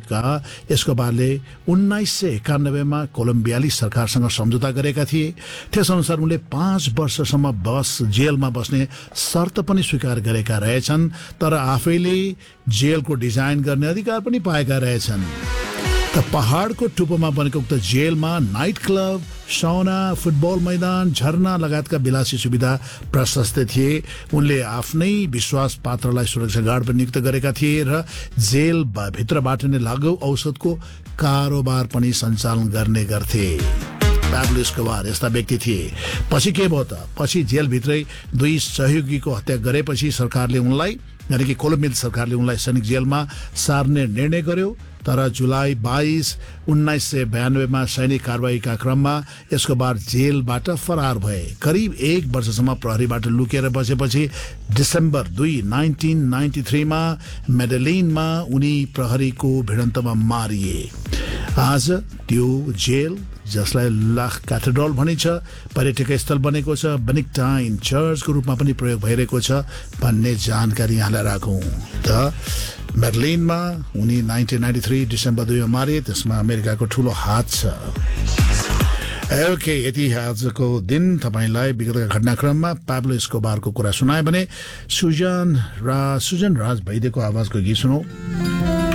विपरीतका एस्कोबारले 1991मा कोलम्बियाली सरकारसँग सम्झौता गरेका थिए। त्यसअनुसार उनले 5 वर्षसम्म जेलमा बस्ने शर्त पनि स्वीकार गरेका रहेछन्, तर आफैले जेलको डिजाइन गर्ने अधिकार पनि पाएका रहेछन्। त पहाडको टुप्पोमा बनेको उक्त जेलमा नाइट क्लब, साउना, फुटबल मैदान, झरना लगायतका विलासी सुविधा प्रशस्त थिए। उनले आफ्नै विश्वास पात्रलाई सुरक्षा गार्ड पनि नियुक्त गरेका थिए र जेल भित्रबाट नै लागु औषधको कारोबार पनि सञ्चालन गर्ने गर्थे। पाब्लो एस्कोबार यस्ता व्यक्ति थिए। पछि के भयो त? पछि जेलभित्रै 2 सहयोगीको हत्या गरेपछि सरकारले उनलाई, यानि कि कोलम्बियन सरकारले उनलाई सैनिक जेलमा सार्ने निर्णय गर्यो। तर जुलाई 22, 1992मा सैनिक कारवाहीका क्रममा एस्कोबार जेलबाट फरार भए। करिब 1 वर्षसम्म प्रहरीबाट लुकेर बसेपछि डिसेम्बर 2, 1993मा मेडेलिनमा उनी प्रहरीको भिडन्तमा मारिए। आज त्यो जेल, जसलाई ला क्याथेड्रल भनिन्छ, पर्यटक स्थल बनेको छ, बेनिक्टाइन चर्चको रूपमा पनि प्रयोग भइरहेको छ भन्ने जानकारी यहाँलाई राखौँ। त मेडलिनमा उनी 1993 डिसेम्बर 2मा मारिए। त्यसमा अमेरिकाको ठूलो हात छ। ओके, यति आजको दिन तपाईलाई विगतका घटनाक्रममा पाब्लो एस्कोबारको कुरा सुनाए भने सुजन राज वैद्यको आवाजको गीत सुनौ।